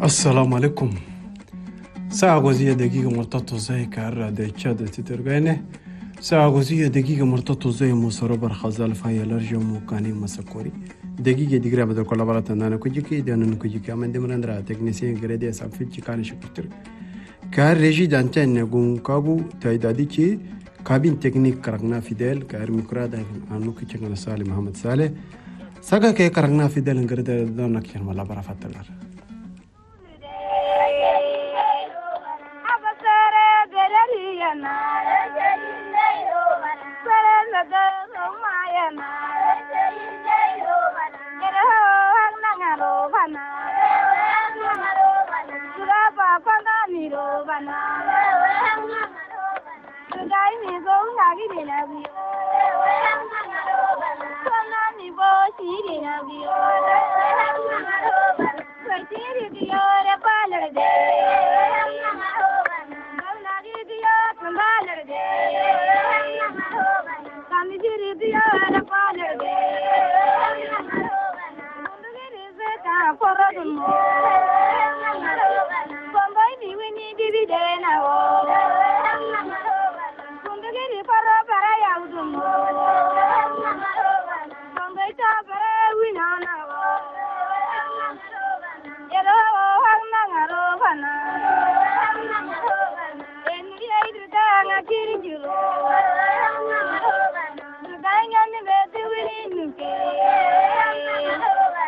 السلام عليكم. ساعة وزية دقيقة مرتطو زي كارا دي تشاد تترغيني. ساعة وزية دقيقة مرتطو زي مصربر خزال فايا لرجم وكاني مسكوري. دقيقة دقيقة بدل كل برات أنا كوجيكي ديانا نكوجيكي أمن دمرندرا تكنيسين غريدي سافيتشي كاني شكتر. كار ريجي دانتين نقوم كابو تايداديتشي كابين تكنيك كرغنا فيديل كار ميكرادا أنوكي تشغل سالي محمد صالح. ساقا كي كرغنا فيديل نغريدي دونا كيان مالا برا فاتلار.